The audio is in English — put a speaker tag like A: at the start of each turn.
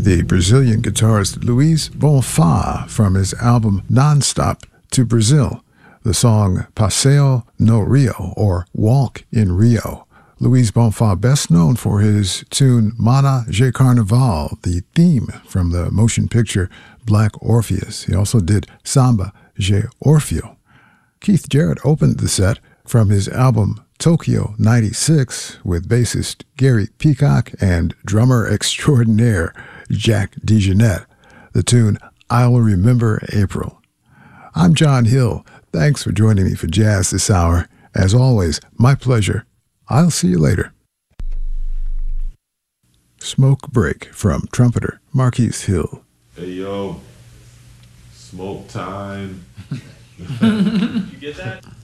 A: the Brazilian guitarist Luiz Bonfá from his album Nonstop to Brazil, the song Passeio no Rio, or Walk in Rio. Luiz Bonfá, best known for his tune Mana de Carnaval, the theme from the motion picture Black Orpheus. He also did Samba de Orfeo. Keith Jarrett opened the set from his album Tokyo 96 with bassist Gary Peacock and drummer extraordinaire Jack DeJohnette, the tune I'll Remember April. I'm John Hill. Thanks for joining me for Jazz this hour. As always, my pleasure. I'll see you later. Smoke Break from trumpeter Marquise Hill.
B: Hey, yo. Smoke time. You get that?